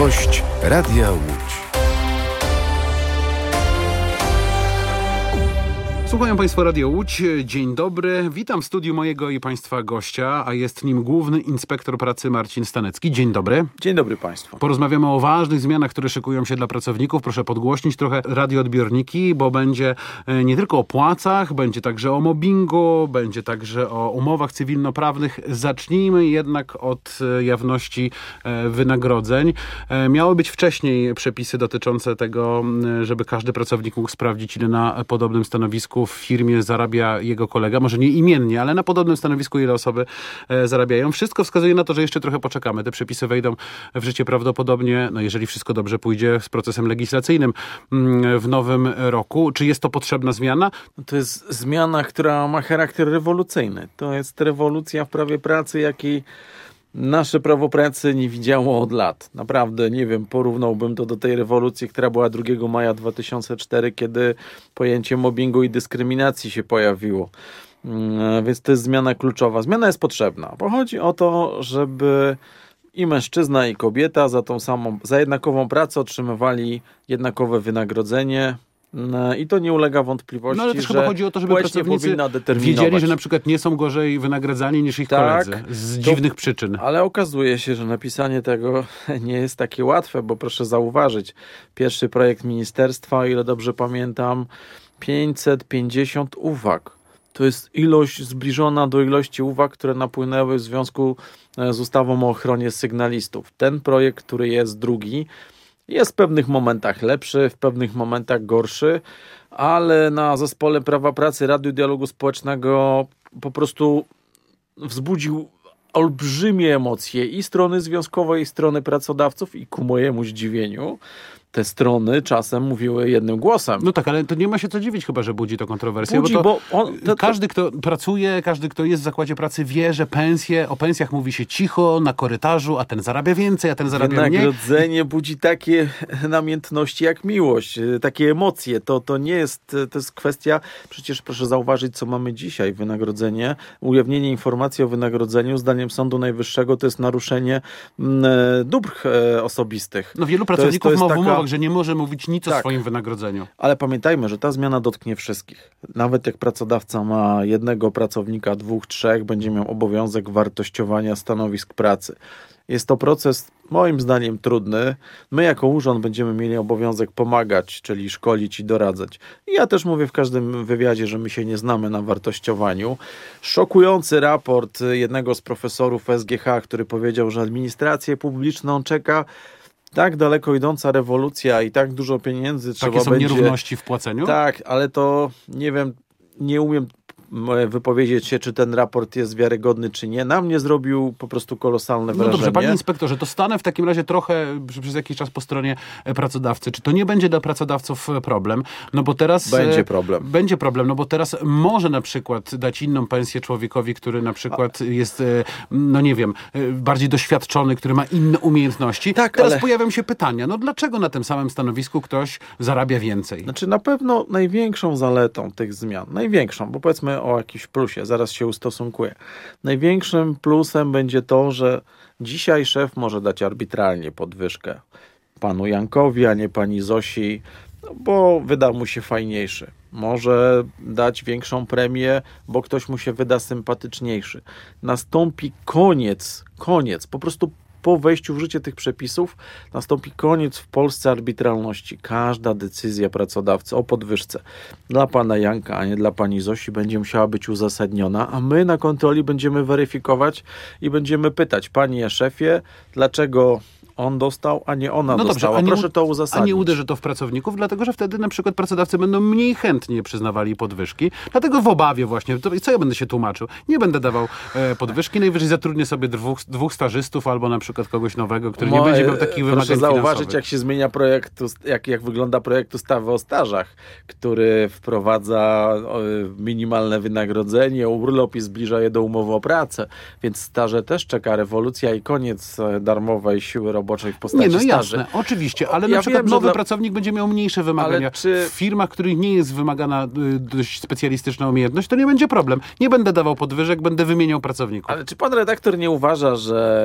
Gość Radia Łódź. Słuchają Państwo Radio Łódź. Dzień dobry. Witam w studiu mojego i Państwa gościa, a jest nim główny inspektor pracy Marcin Stanecki. Dzień dobry. Dzień dobry Państwu. Porozmawiamy o ważnych zmianach, które szykują się dla pracowników. Proszę podgłośnić trochę radioodbiorniki, bo będzie nie tylko o płacach, będzie także o mobbingu, będzie także o umowach cywilnoprawnych. Zacznijmy jednak od jawności wynagrodzeń. Miały być wcześniej przepisy dotyczące tego, żeby każdy pracownik mógł sprawdzić, ile na podobnym stanowisku w firmie zarabia jego kolega, może nie imiennie, ale na podobnym stanowisku ile osoby zarabiają. Wszystko wskazuje na to, że jeszcze trochę poczekamy. Te przepisy wejdą w życie prawdopodobnie, jeżeli wszystko dobrze pójdzie, z procesem legislacyjnym w nowym roku. Czy jest to potrzebna zmiana? To jest zmiana, która ma charakter rewolucyjny. To jest rewolucja w prawie pracy, jakiej nasze prawo pracy nie widziało od lat. Naprawdę, nie wiem, porównałbym to do tej rewolucji, która była 2 maja 2004, kiedy pojęcie mobbingu i dyskryminacji się pojawiło. Więc to jest zmiana kluczowa. Zmiana jest potrzebna, bo chodzi o to, żeby i mężczyzna, i kobieta za jednakową pracę otrzymywali jednakowe wynagrodzenie. I to nie ulega wątpliwości, ale też chyba chodzi o to, żeby pracownicy wiedzieli, że na przykład nie są gorzej wynagradzani niż ich koledzy z dziwnych przyczyn. Ale okazuje się, że napisanie tego nie jest takie łatwe, bo proszę zauważyć, pierwszy projekt ministerstwa, o ile dobrze pamiętam, 550 uwag. To jest ilość zbliżona do ilości uwag, które napłynęły w związku z ustawą o ochronie sygnalistów. Ten projekt, który jest drugi, jest w pewnych momentach lepszy, w pewnych momentach gorszy, ale na Zespole Prawa Pracy Rady Dialogu Społecznego po prostu wzbudził olbrzymie emocje i strony związkowej, i strony pracodawców, i ku mojemu zdziwieniu te strony czasem mówiły jednym głosem. No tak, ale to nie ma się co dziwić chyba, że budzi to kontrowersję. Budzi, każdy, kto pracuje, każdy, kto jest w zakładzie pracy, wie, że o pensjach mówi się cicho, na korytarzu, a ten zarabia więcej, a ten zarabia mniej. Wynagrodzenie budzi takie namiętności jak miłość, takie emocje. To nie jest, to jest kwestia, przecież proszę zauważyć, co mamy dzisiaj. Wynagrodzenie, ujawnienie informacji o wynagrodzeniu, zdaniem Sądu Najwyższego, to jest naruszenie dóbr osobistych. No wielu pracowników ma w umowach, że nie może mówić nic o swoim wynagrodzeniu. Ale pamiętajmy, że ta zmiana dotknie wszystkich. Nawet jak pracodawca ma jednego pracownika, 2, 3, będzie miał obowiązek wartościowania stanowisk pracy. Jest to proces moim zdaniem trudny. My jako urząd będziemy mieli obowiązek pomagać, czyli szkolić i doradzać. I ja też mówię w każdym wywiadzie, że my się nie znamy na wartościowaniu. Szokujący raport jednego z profesorów SGH, który powiedział, że administrację publiczną czeka tak daleko idąca rewolucja i tak dużo pieniędzy trzeba będzie... Takie są nierówności w płaceniu? Tak, ale to nie wiem, nie umiem wypowiedzieć się, czy ten raport jest wiarygodny, czy nie. Na mnie zrobił po prostu kolosalne wrażenie. No dobrze, panie inspektorze, to stanę w takim razie trochę przez jakiś czas po stronie pracodawcy. Czy to nie będzie dla pracodawców problem? No bo teraz... Będzie problem, no bo teraz może na przykład dać inną pensję człowiekowi, który na przykład jest, no nie wiem, bardziej doświadczony, który ma inne umiejętności. Tak, teraz pojawią się pytania, no dlaczego na tym samym stanowisku ktoś zarabia więcej? Znaczy na pewno największą zaletą tych zmian, bo powiedzmy o jakimś plusie, zaraz się ustosunkuję. Największym plusem będzie to, że dzisiaj szef może dać arbitralnie podwyżkę panu Jankowi, a nie pani Zosi, bo wyda mu się fajniejszy. Może dać większą premię, bo ktoś mu się wyda sympatyczniejszy. Nastąpi koniec, po prostu po wejściu w życie tych przepisów nastąpi koniec w Polsce arbitralności. Każda decyzja pracodawcy o podwyżce dla pana Janka, a nie dla pani Zosi będzie musiała być uzasadniona, a my na kontroli będziemy weryfikować i będziemy pytać, panie szefie, dlaczego on dostał, a nie ona dostała. Dobrze, proszę to uzasadnić. A nie uderzy to w pracowników, dlatego że wtedy na przykład pracodawcy będą mniej chętnie przyznawali podwyżki. Dlatego w obawie właśnie, co ja będę się tłumaczył? Nie będę dawał podwyżki, najwyżej zatrudnię sobie dwóch stażystów albo na przykład kogoś nowego, który nie będzie miał takich wymagań finansowych. Proszę zauważyć, finansowych. jak się zmienia jak wygląda projekt ustawy o stażach, który wprowadza minimalne wynagrodzenie, urlop i zbliża je do umowy o pracę. Więc staże też czeka rewolucja i koniec darmowej siły roboczej w postaci staży. Jasne, oczywiście, ale na przykład nowy pracownik będzie miał mniejsze wymagania. W firmach, w których nie jest wymagana dość specjalistyczna umiejętność, to nie będzie problem. Nie będę dawał podwyżek, będę wymieniał pracowników. Ale czy pan redaktor nie uważa, że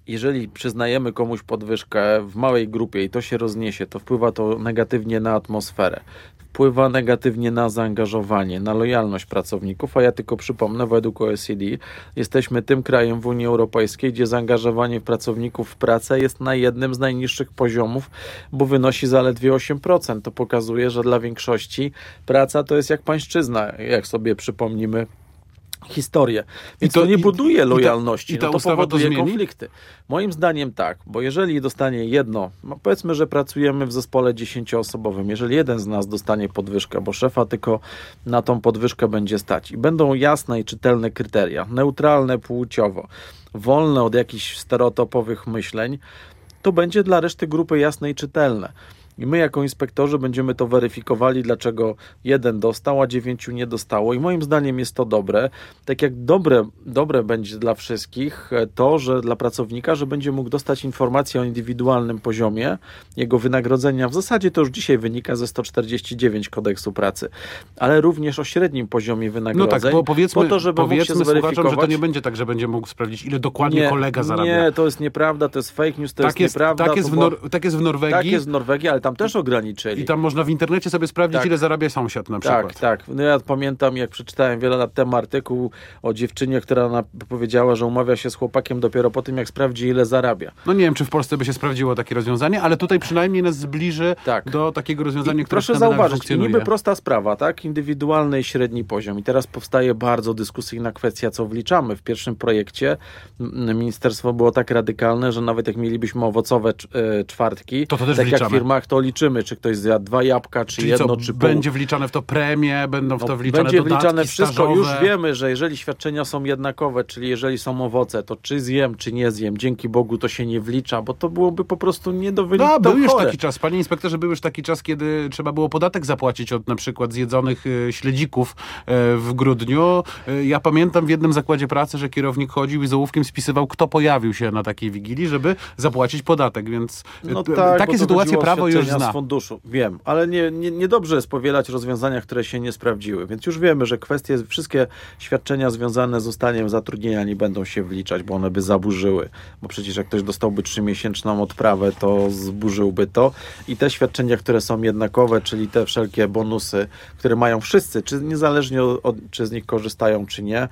jeżeli przyznajemy komuś podwyżkę w małej grupie i to się rozniesie, to wpływa to negatywnie na atmosferę, wpływa negatywnie na zaangażowanie, na lojalność pracowników, a ja tylko przypomnę, według OECD jesteśmy tym krajem w Unii Europejskiej, gdzie zaangażowanie pracowników w pracę jest na jednym z najniższych poziomów, bo wynosi zaledwie 8%. To pokazuje, że dla większości praca to jest jak pańszczyzna, jak sobie przypomnimy historię. Więc to nie buduje lojalności, ta to ustawa powoduje to zmieni? konflikty. Moim zdaniem tak, bo jeżeli dostanie jedno, powiedzmy, że pracujemy w zespole 10-osobowym, jeżeli jeden z nas dostanie podwyżkę, bo szefa tylko na tą podwyżkę będzie stać i będą jasne i czytelne kryteria, neutralne płciowo, wolne od jakichś stereotypowych myśleń, to będzie dla reszty grupy jasne i czytelne. I my jako inspektorzy będziemy to weryfikowali, dlaczego jeden dostał, a 9 nie dostało. I moim zdaniem jest to dobre. Tak jak dobre będzie dla wszystkich to, że dla pracownika, że będzie mógł dostać informację o indywidualnym poziomie jego wynagrodzenia. W zasadzie to już dzisiaj wynika ze 149 Kodeksu Pracy, ale również o średnim poziomie wynagrodzeń. No tak, bo powiedzmy, po to, żeby mógł się zweryfikować. słuchaczom, że to nie będzie tak, że będzie mógł sprawdzić, ile dokładnie kolega zarabia. Nie, to jest nieprawda, to jest fake news, to jest nieprawda. Tak jest w Norwegii. Tak jest w Norwegii, ale tam też ograniczyli. I tam można w internecie sobie sprawdzić, ile zarabia sąsiad na przykład. Tak. No ja pamiętam, jak przeczytałem wiele lat temu artykuł o dziewczynie, która powiedziała, że umawia się z chłopakiem dopiero po tym, jak sprawdzi, ile zarabia. No nie wiem, czy w Polsce by się sprawdziło takie rozwiązanie, ale tutaj przynajmniej nas zbliży do takiego rozwiązania, które proszę zauważyć, niby prosta sprawa, tak? Indywidualny i średni poziom. I teraz powstaje bardzo dyskusyjna kwestia, co wliczamy. W pierwszym projekcie ministerstwo było tak radykalne, że nawet jak mielibyśmy owocowe czwartki, to też tak wliczamy. Jak w firmach, to liczymy, czy ktoś zjadł 2 jabłka, czy jedno, czy pół. Będzie wliczane w to premie, będą w to wliczane będzie dodatki wliczane wszystko. stażowe. Już wiemy, że jeżeli świadczenia są jednakowe, czyli jeżeli są owoce, to czy zjem, czy nie zjem, dzięki Bogu to się nie wlicza, bo to byłoby po prostu nie do wyliczenia. Był już taki czas, panie inspektorze, był już taki czas, kiedy trzeba było podatek zapłacić od na przykład zjedzonych śledzików w grudniu. Ja pamiętam w jednym zakładzie pracy, że kierownik chodził i z ołówkiem spisywał, kto pojawił się na takiej wigilii, żeby zapłacić podatek, więc takie sytuacje prawo już zna. Z funduszu. Wiem, ale niedobrze jest powielać rozwiązania, które się nie sprawdziły, więc już wiemy, że wszystkie świadczenia związane z ustaniem zatrudnienia nie będą się wliczać, bo one by zaburzyły, bo przecież jak ktoś dostałby 3-miesięczną odprawę, to zburzyłby to i te świadczenia, które są jednakowe, czyli te wszelkie bonusy, które mają wszyscy, czy niezależnie czy z nich korzystają, czy nie,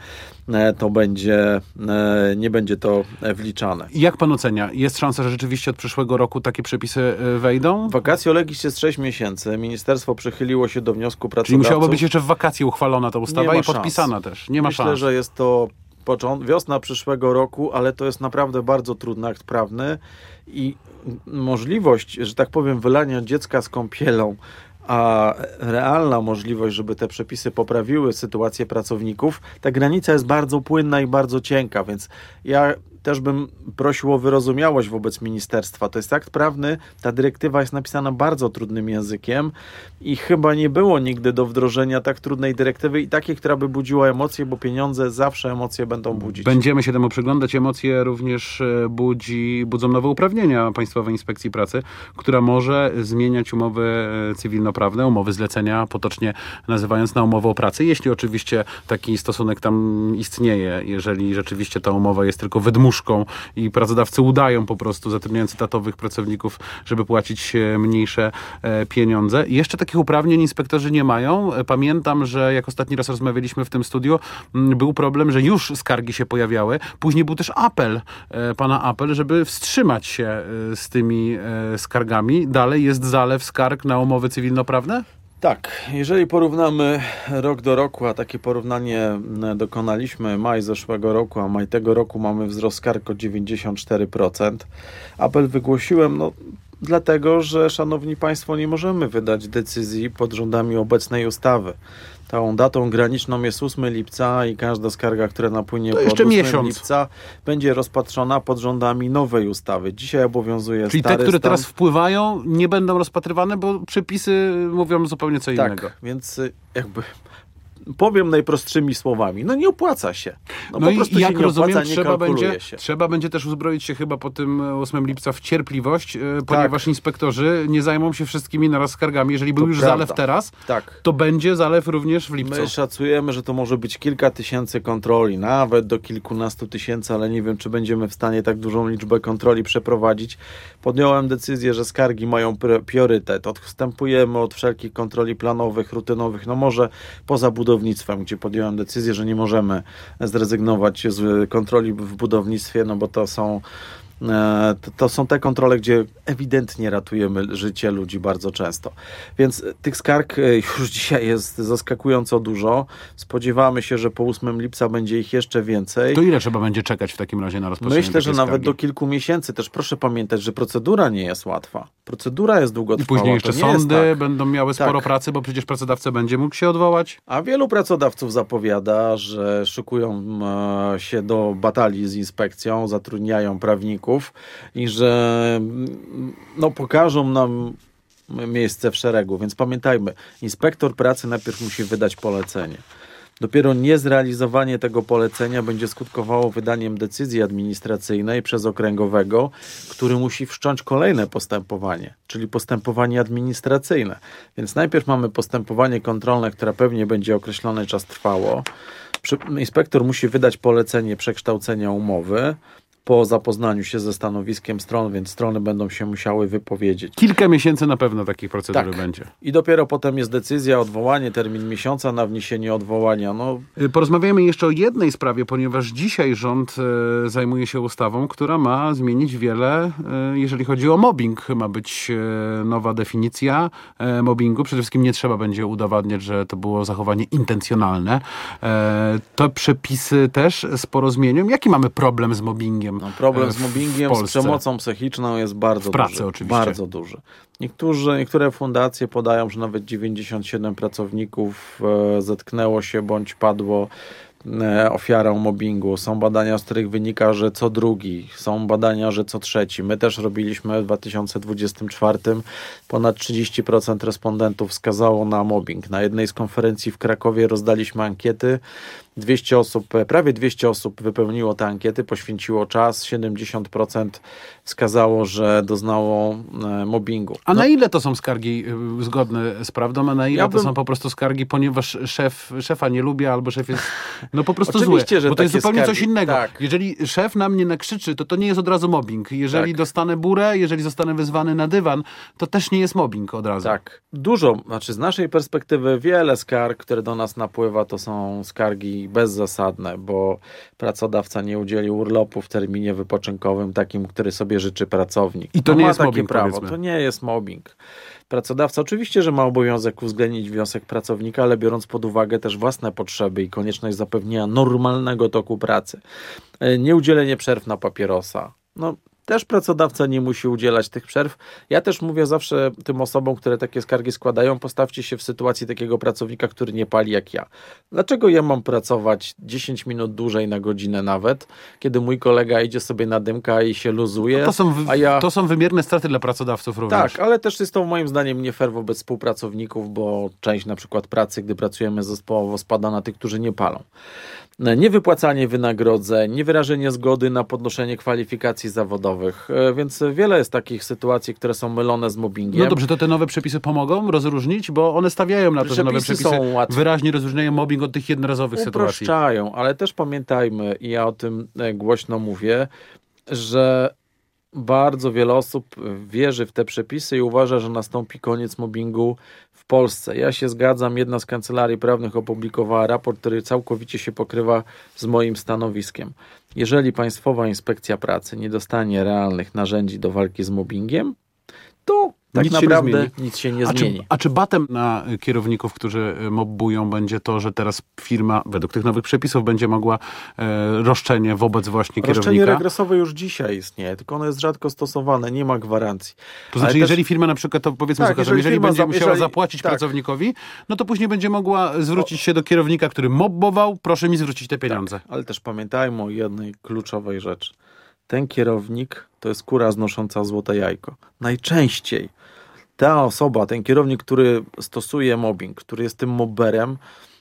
to nie będzie to wliczane. Jak pan ocenia? Jest szansa, że rzeczywiście od przyszłego roku takie przepisy wejdą? Vacatio legis jest 6 miesięcy. Ministerstwo przychyliło się do wniosku pracodawców. Czyli musiałoby być jeszcze w wakacje uchwalona ta ustawa i podpisana szans. też. Nie ma szans. Myślę, że jest to wiosna przyszłego roku, ale to jest naprawdę bardzo trudny akt prawny i możliwość, że tak powiem, wylania dziecka z kąpielą, a realna możliwość, żeby te przepisy poprawiły sytuację pracowników, ta granica jest bardzo płynna i bardzo cienka, więc ja też bym prosił o wyrozumiałość wobec ministerstwa. To jest akt prawny, ta dyrektywa jest napisana bardzo trudnym językiem i chyba nie było nigdy do wdrożenia tak trudnej dyrektywy i takiej, która by budziła emocje, bo pieniądze zawsze emocje będą budzić. Będziemy się temu przyglądać. Emocje również budzą nowe uprawnienia Państwowej Inspekcji Pracy, która może zmieniać umowy cywilnoprawne, umowy zlecenia, potocznie nazywając, na umowę o pracę, jeśli oczywiście taki stosunek tam istnieje, jeżeli rzeczywiście ta umowa jest tylko wydmuszką i pracodawcy udają po prostu, zatrudniając etatowych pracowników, żeby płacić mniejsze pieniądze. I jeszcze takich uprawnień inspektorzy nie mają. Pamiętam, że jak ostatni raz rozmawialiśmy w tym studiu, był problem, że już skargi się pojawiały. Później był też pana apel, żeby wstrzymać się z tymi skargami. Dalej jest zalew skarg na umowy cywilnoprawne? Tak, jeżeli porównamy rok do roku, a takie porównanie dokonaliśmy maj zeszłego roku, a maj tego roku mamy wzrost skarg o 94%. Apel wygłosiłem, dlatego, że szanowni państwo, nie możemy wydać decyzji pod rządami obecnej ustawy. Tą datą graniczną jest 8 lipca i każda skarga, która napłynie po 8 lipca, będzie rozpatrzona pod rządami nowej ustawy. Dzisiaj obowiązuje Czyli stary te, które stan. teraz wpływają, nie będą rozpatrywane, bo przepisy mówią zupełnie co innego. Tak, więc jakby powiem najprostszymi słowami, no nie opłaca się. No po i prostu jak się nie rozumiem, opłaca, nie kalkuluje się. trzeba będzie też uzbroić się chyba po tym 8 lipca w cierpliwość, ponieważ inspektorzy nie zajmą się wszystkimi naraz skargami. Jeżeli był już zalew teraz, to będzie zalew również w lipcu. My szacujemy, że to może być kilka tysięcy kontroli, nawet do kilkunastu tysięcy, ale nie wiem, czy będziemy w stanie tak dużą liczbę kontroli przeprowadzić. Podjąłem decyzję, że skargi mają priorytet. Odstępujemy od wszelkich kontroli planowych, rutynowych, no może poza budownictwem, gdzie podjąłem decyzję, że nie możemy zrezygnować z kontroli w budownictwie, no bo to są te kontrole, gdzie ewidentnie ratujemy życie ludzi bardzo często. Więc tych skarg już dzisiaj jest zaskakująco dużo. Spodziewamy się, że po 8 lipca będzie ich jeszcze więcej. To ile trzeba będzie czekać w takim razie na rozpoczęcie? Myślę, że nawet skargi? do kilku miesięcy. Też proszę pamiętać, że procedura nie jest łatwa. Procedura jest długotrwała. I później jeszcze to nie sądy jest tak. będą miały sporo pracy, bo przecież pracodawca będzie mógł się odwołać. A wielu pracodawców zapowiada, że szykują się do batalii z inspekcją, zatrudniają prawników i że pokażą nam miejsce w szeregu. Więc pamiętajmy, inspektor pracy najpierw musi wydać polecenie. Dopiero niezrealizowanie tego polecenia będzie skutkowało wydaniem decyzji administracyjnej przez okręgowego, który musi wszcząć kolejne postępowanie, czyli postępowanie administracyjne. Więc najpierw mamy postępowanie kontrolne, które pewnie będzie określony czas trwało. Inspektor musi wydać polecenie przekształcenia umowy po zapoznaniu się ze stanowiskiem stron, więc strony będą się musiały wypowiedzieć. Kilka miesięcy na pewno takich procedur będzie. I dopiero potem jest decyzja, odwołanie, termin miesiąca na wniesienie odwołania. Porozmawiamy jeszcze o jednej sprawie, ponieważ dzisiaj rząd zajmuje się ustawą, która ma zmienić wiele, jeżeli chodzi o mobbing. Ma być nowa definicja mobbingu. Przede wszystkim nie trzeba będzie udowadniać, że to było zachowanie intencjonalne. Te przepisy też sporo zmienią. Jaki mamy problem z mobbingiem? Problem z mobbingiem, z przemocą psychiczną jest bardzo duży. W pracy oczywiście. Bardzo duży. Niektóre fundacje podają, że nawet 97 pracowników zetknęło się bądź padło ofiarą mobbingu. Są badania, z których wynika, że co drugi. Są badania, że co trzeci. My też robiliśmy w 2024. Ponad 30% respondentów wskazało na mobbing. Na jednej z konferencji w Krakowie rozdaliśmy ankiety. Prawie 200 osób wypełniło te ankiety, poświęciło czas. 70% wskazało, że doznało mobbingu. A na ile to są skargi zgodne z prawdą, a na ile to są po prostu skargi, ponieważ szefa nie lubię, albo szef jest po prostu zły. Że bo to jest zupełnie skargi, coś innego. tak. Jeżeli szef na mnie nakrzyczy, to nie jest od razu mobbing. Jeżeli dostanę burę, jeżeli zostanę wezwany na dywan, to też nie jest mobbing od razu. Tak. Z naszej perspektywy wiele skarg, które do nas napływa, to są skargi bezzasadne, bo pracodawca nie udzielił urlopu w terminie wypoczynkowym takim, który sobie życzy pracownik. I to nie jest takie mobbing, prawo. powiedzmy. To nie jest mobbing. Pracodawca oczywiście, że ma obowiązek uwzględnić wniosek pracownika, ale biorąc pod uwagę też własne potrzeby i konieczność zapewnienia normalnego toku pracy. Nieudzielenie przerw na papierosa. Też pracodawca nie musi udzielać tych przerw. Ja też mówię zawsze tym osobom, które takie skargi składają, postawcie się w sytuacji takiego pracownika, który nie pali jak ja. Dlaczego ja mam pracować 10 minut dłużej na godzinę nawet, kiedy mój kolega idzie sobie na dymka i się luzuje? To są wymierne straty dla pracodawców również. Tak, ale też jest to moim zdaniem nie fair wobec współpracowników, bo część na przykład pracy, gdy pracujemy zespołowo, spada na tych, którzy nie palą. Niewypłacanie wynagrodzeń, niewyrażenie zgody na podnoszenie kwalifikacji zawodowych, więc wiele jest takich sytuacji, które są mylone z mobbingiem. No dobrze, to te nowe przepisy pomogą rozróżnić, bo one stawiają na to, że nowe przepisy wyraźnie rozróżniają mobbing od tych jednorazowych sytuacji. Upraszczają, ale też pamiętajmy, i ja o tym głośno mówię, że bardzo wiele osób wierzy w te przepisy i uważa, że nastąpi koniec mobbingu w Polsce. Ja się zgadzam, jedna z kancelarii prawnych opublikowała raport, który całkowicie się pokrywa z moim stanowiskiem. Jeżeli Państwowa Inspekcja Pracy nie dostanie realnych narzędzi do walki z mobbingiem, to tak naprawdę nic się nie zmieni. A czy batem na kierowników, którzy mobbują, będzie to, że teraz firma według tych nowych przepisów będzie mogła roszczenie wobec właśnie kierownika? Roszczenie regresowe już dzisiaj istnieje, tylko ono jest rzadko stosowane, nie ma gwarancji. To znaczy, jeżeli firma na przykład, to powiedzmy jeżeli będzie musiała zapłacić pracownikowi, no to później będzie mogła zwrócić się do kierownika, który mobbował, proszę mi zwrócić te pieniądze. Ale też pamiętajmy o jednej kluczowej rzeczy. Ten kierownik to jest kura znosząca złote jajko. Najczęściej ta osoba, ten kierownik, który stosuje mobbing, który jest tym mobberem,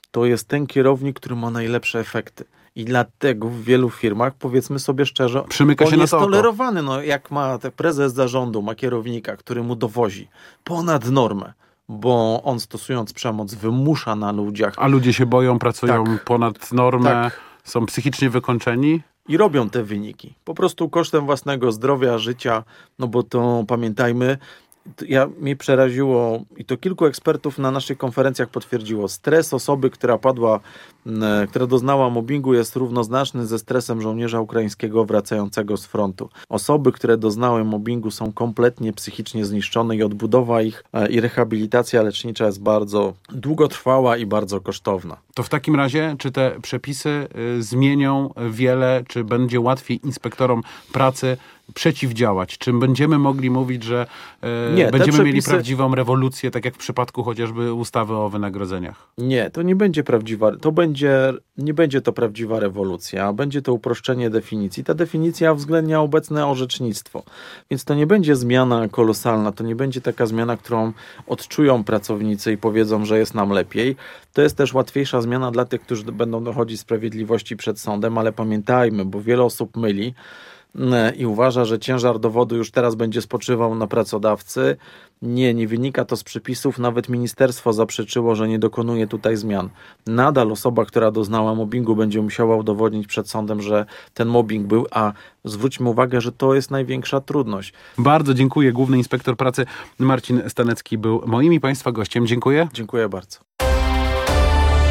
to jest ten kierownik, który ma najlepsze efekty. I dlatego w wielu firmach, powiedzmy sobie szczerze, Przymyka się on na jest to oko. tolerowany. No, jak ma prezes zarządu, ma kierownika, który mu dowozi ponad normę, bo on stosując przemoc wymusza na ludziach. A ludzie się boją, pracują Tak. ponad normę, Tak. są psychicznie wykończeni. I robią te wyniki. Po prostu kosztem własnego zdrowia, życia, no bo to pamiętajmy, mnie przeraziło i to kilku ekspertów na naszych konferencjach potwierdziło. Stres osoby, która doznała mobbingu, jest równoznaczny ze stresem żołnierza ukraińskiego wracającego z frontu. Osoby, które doznały mobbingu, są kompletnie psychicznie zniszczone i odbudowa ich i rehabilitacja lecznicza jest bardzo długotrwała i bardzo kosztowna. To w takim razie, czy te przepisy zmienią wiele, czy będzie łatwiej inspektorom pracy przeciwdziałać? Czy będziemy mogli mówić, że będziemy mieli prawdziwą rewolucję, tak jak w przypadku chociażby ustawy o wynagrodzeniach? Nie, to nie będzie nie będzie to prawdziwa rewolucja, będzie to uproszczenie definicji. Ta definicja uwzględnia obecne orzecznictwo, więc to nie będzie zmiana kolosalna, to nie będzie taka zmiana, którą odczują pracownicy i powiedzą, że jest nam lepiej. To jest też łatwiejsza zmiana dla tych, którzy będą dochodzić sprawiedliwości przed sądem, ale pamiętajmy, bo wiele osób myli i uważa, że ciężar dowodu już teraz będzie spoczywał na pracodawcy. Nie wynika to z przepisów. Nawet ministerstwo zaprzeczyło, że nie dokonuje tutaj zmian. Nadal osoba, która doznała mobbingu, będzie musiała udowodnić przed sądem, że ten mobbing był, a zwróćmy uwagę, że to jest największa trudność. Bardzo dziękuję. Główny inspektor pracy Marcin Stanecki był moim i Państwa gościem. Dziękuję. Dziękuję bardzo.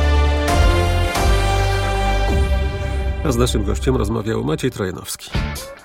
A z naszym gościem rozmawiał Maciej Trojanowski.